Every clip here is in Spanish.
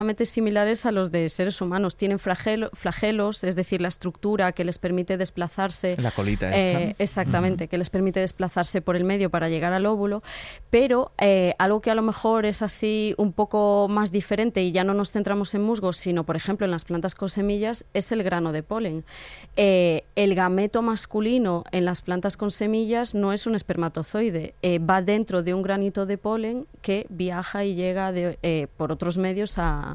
similares a los de seres humanos. Tienen flagelos, es decir, la estructura que les permite desplazarse. La colita esta. Exactamente, que les permite desplazarse por el medio para llegar al óvulo, pero algo que a lo mejor es así un poco más diferente y ya no nos centramos en musgos, sino, por ejemplo, en las plantas con semillas, es el grano de polen. El gameto masculino en las plantas con semillas no es un espermatozoide, va dentro de un granito de polen que viaja y llega por otros medios a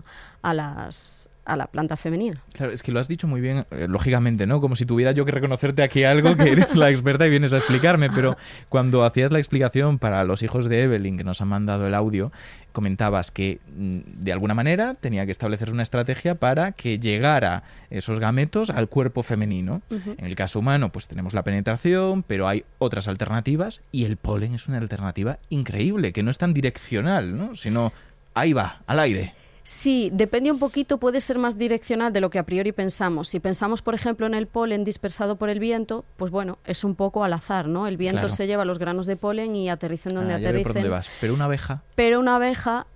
la planta femenina. Claro, es que lo has dicho muy bien, lógicamente, ¿no? Como si tuviera yo que reconocerte aquí algo, que eres la experta y vienes a explicarme, pero cuando hacías la explicación para los hijos de Evelyn, que nos han mandado el audio, comentabas que de alguna manera tenía que establecerse una estrategia para que llegara esos gametos al cuerpo femenino. Uh-huh. En el caso humano, pues tenemos la penetración, pero hay otras alternativas y el polen es una alternativa increíble, que no es tan direccional, ¿no? Sino ahí va, al aire. Sí, depende un poquito, puede ser más direccional de lo que a priori pensamos. Si pensamos, por ejemplo, en el polen dispersado por el viento, pues bueno, es un poco al azar, ¿no? El viento se lleva los granos de polen y aterricen donde aterricen. Ya veo por dónde vas. Pero una abeja... Pero una abeja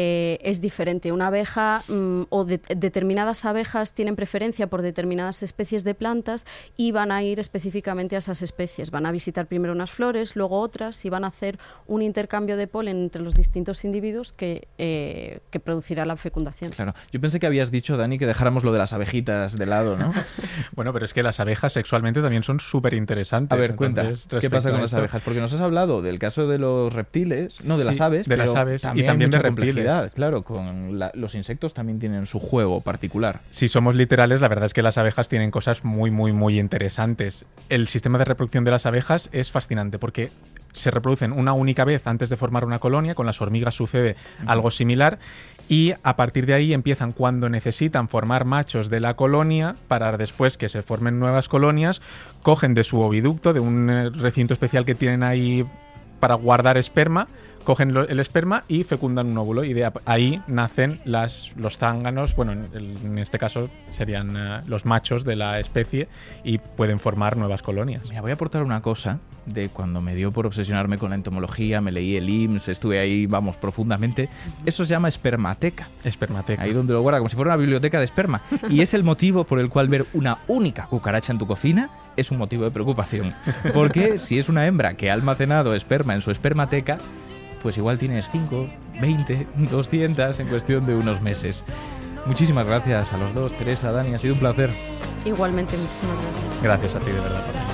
es diferente. Una abeja determinadas abejas tienen preferencia por determinadas especies de plantas y van a ir específicamente a esas especies. Van a visitar primero unas flores, luego otras y van a hacer un intercambio de polen entre los distintos individuos que producirá la fecundación. Claro. Yo pensé que habías dicho, Dani, que dejáramos lo de las abejitas de lado, ¿no? Bueno, pero es que las abejas sexualmente también son súper interesantes. A ver, cuenta, ¿qué pasa con las abejas? Porque nos has hablado del caso de los reptiles, no, de las aves, de las aves también y también hay mucha de complejidad. Claro, con los insectos también tienen su juego particular. Si somos literales, la verdad es que las abejas tienen cosas muy, muy, muy interesantes. El sistema de reproducción de las abejas es fascinante porque se reproducen una única vez antes de formar una colonia. Con las hormigas sucede algo similar y a partir de ahí empiezan, cuando necesitan formar machos de la colonia, para después que se formen nuevas colonias, cogen de su oviducto, de un recinto especial que tienen ahí para guardar esperma, cogen el esperma y fecundan un óvulo y de ahí nacen los zánganos, bueno, en este caso serían los machos de la especie y pueden formar nuevas colonias. Mira, voy a aportar una cosa de cuando me dio por obsesionarme con la entomología, me leí el IMSS, estuve ahí, vamos, profundamente. Eso se llama espermateca. Espermateca. Ahí donde lo guarda, como si fuera una biblioteca de esperma. Y es el motivo por el cual ver una única cucaracha en tu cocina es un motivo de preocupación. Porque si es una hembra que ha almacenado esperma en su espermateca, pues igual tienes 5, 20, 200 en cuestión de unos meses. Muchísimas gracias a los dos, Teresa, Dani, ha sido un placer. Igualmente, muchísimas gracias. Gracias a ti, de verdad.